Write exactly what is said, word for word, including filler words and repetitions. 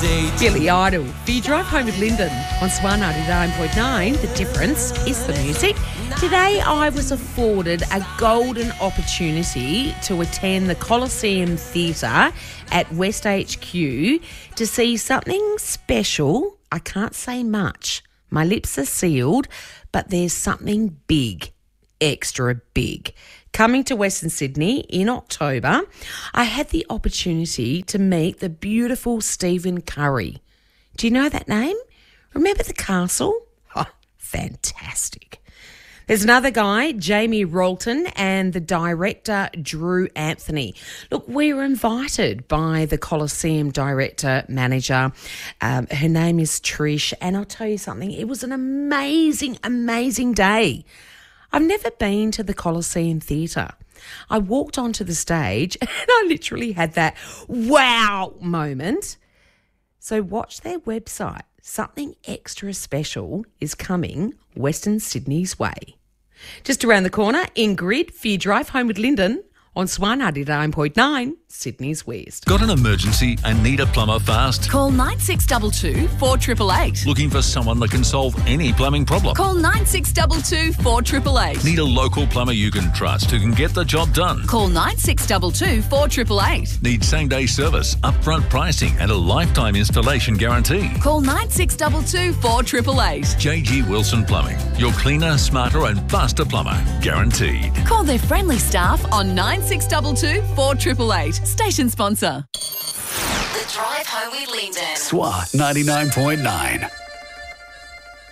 Billy Idol. For your drive home with Lyndon on Swan ninety-nine point nine, the difference is the music. Today I was afforded a golden opportunity to attend the Coliseum Theatre at West H Q to see something special. I can't say much. My lips are sealed, but there's something big, extra big. Coming to Western Sydney in October, I had the opportunity to meet the beautiful Stephen Curry. Do you know that name? Remember the castle? Oh, fantastic. There's another guy, Jamie Rolton, and the director, Drew Anthony. Look, we were invited by the Coliseum director, manager. Um, her name is Trish, and I'll tell you something, it was an amazing, amazing day. I've never been to the Coliseum Theatre. I walked onto the stage and I literally had that wow moment. So watch their website. Something extra special is coming Western Sydney's way. Just around the corner, Ingrid for your drive home with Lyndon on Swan ninety-nine point nine, Sydney's West. Got an emergency and need a plumber fast? Call nine six two two, four eight eight eight. Looking for someone that can solve any plumbing problem? Call nine six two two, four eight eight eight. Need a local plumber you can trust who can get the job done? Call nine six two two, four eight eight eight. Need same-day service, upfront pricing and a lifetime installation guarantee? Call nine six two two, four eight eight eight. J G Wilson Plumbing. Your cleaner, smarter and faster plumber. Guaranteed. Call their friendly staff on nine six two two, four eight eight eight. Station sponsor. The Drive Home with Lyndon. Swan ninety-nine point nine.